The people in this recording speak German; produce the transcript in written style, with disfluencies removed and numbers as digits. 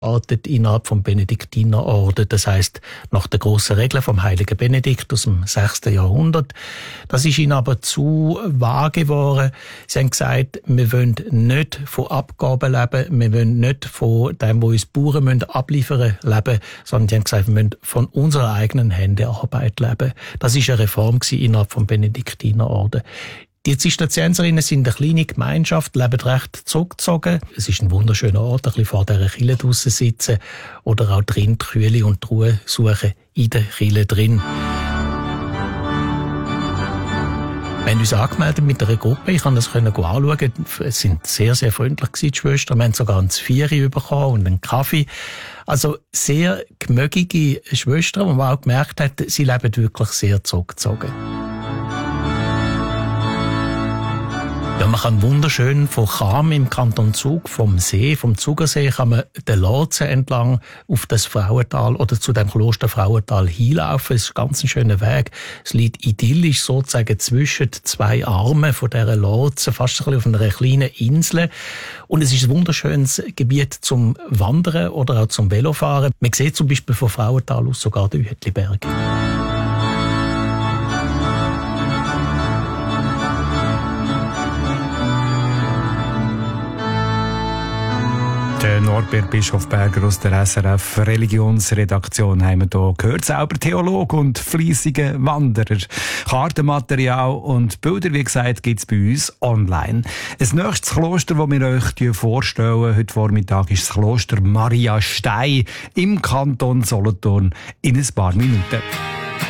innerhalb vom Benediktinerorden, das heisst nach der grossen Regel vom heiligen Benedikt aus dem 6. Jahrhundert. Das ist ihnen aber zu vage geworden. Sie haben gesagt, wir wollen nicht von Abgaben leben, wir wollen nicht von dem, was uns Bauern abliefern müssen, leben, sondern sie haben gesagt, wir müssen von unserer eigenen Hände Arbeit leben. Das war eine Reform innerhalb vom Benediktinerorden. Die Zisterzienserinnen sind eine kleine Gemeinschaft, leben recht zurückgezogen. Es ist ein wunderschöner Ort, ein bisschen vor dieser Kirche draussen sitzen oder auch drin die Kühle und die Ruhe suchen in der Kirche drin. Wir haben uns angemeldet mit einer Gruppe, ich kann das anschauen. Es sind sehr, sehr freundlich gewesen, die Schwestern. Wir haben sogar ein Zvieri bekommen und einen Kaffee. Also sehr gemögige Schwestern, wo man auch gemerkt hat, sie leben wirklich sehr zurückgezogen. Ja, man kann wunderschön von Cham im Kanton Zug, vom Zugersee, kann man den Lotsen entlang auf das Frauental oder zu dem Kloster Frauental hinlaufen. Es ist ein ganz schöner Weg. Es liegt idyllisch sozusagen zwischen zwei Armen von dieser Lotsen, fast ein bisschen auf einer kleinen Insel. Und es ist ein wunderschönes Gebiet zum Wandern oder auch zum Velofahren. Man sieht zum Beispiel von Frauental aus sogar den Uetliberg. Der Norbert Bischofberger aus der SRF Religionsredaktion haben wir hier gehört. Selber Theologe und fleissiger Wanderer. Kartenmaterial und Bilder, wie gesagt, gibt es bei uns online. Ein nächstes Kloster, das wir euch vorstellen heute Vormittag, ist das Kloster Maria Stey im Kanton Solothurn in ein paar Minuten.